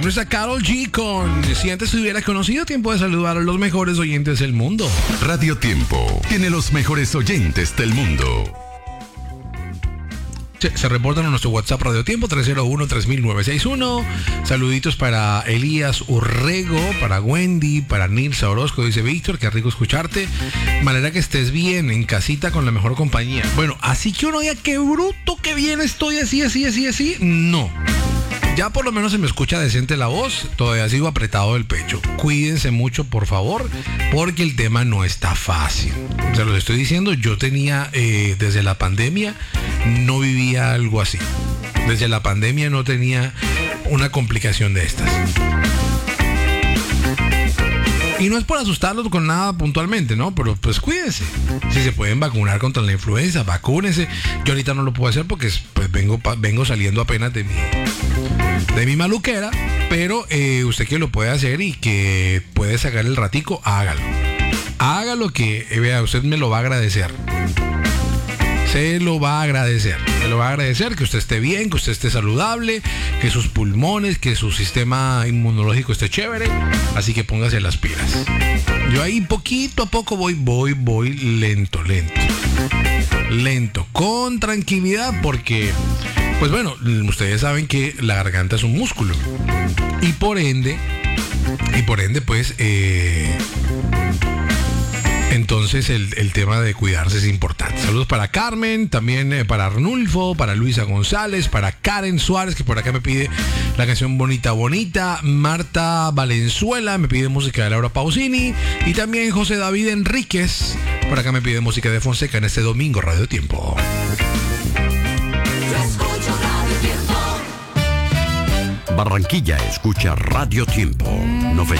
nuestra Karol G con Si antes hubiera conocido, tiempo de saludar a los mejores oyentes del mundo. Radio Tiempo tiene los mejores oyentes del mundo. Se reportan a nuestro WhatsApp Radio Tiempo 301-3961. Saluditos para Elías Urrego, para Wendy, para Nilsa Orozco. Dice Víctor, qué rico escucharte. Manera que estés bien, en casita con la mejor compañía. Bueno, así que uno diga, qué bruto, qué bien estoy, así. No. Ya por lo menos se me escucha decente la voz, todavía sigo apretado del pecho. Cuídense mucho, por favor, porque el tema no está fácil. Se los estoy diciendo, yo tenía, desde la pandemia, no vivía algo así. Desde la pandemia no tenía una complicación de estas. Y no es por asustarlos con nada puntualmente, ¿no? Pero pues cuídense. Si se pueden vacunar contra la influenza, vacúnense. Yo ahorita no lo puedo hacer porque pues vengo saliendo apenas de mi maluquera. Pero usted que lo puede hacer y que puede sacar el ratico, hágalo. Hágalo que, vea, usted me lo va a agradecer. Se lo va a agradecer que usted esté bien, que usted esté saludable, que sus pulmones, que su sistema inmunológico esté chévere. Así que póngase las pilas. Yo ahí poquito a poco voy lento, con tranquilidad, porque pues bueno, ustedes saben que la garganta es un músculo y por ende pues entonces el tema de cuidarse es importante. Saludos para Carmen, también para Arnulfo, para Luisa González, para Karen Suárez, que por acá me pide la canción Bonita Bonita. Marta Valenzuela me pide música de Laura Pausini. Y también José David Enríquez, por acá me pide música de Fonseca en este domingo Radio Tiempo. Barranquilla escucha Radio Tiempo 90.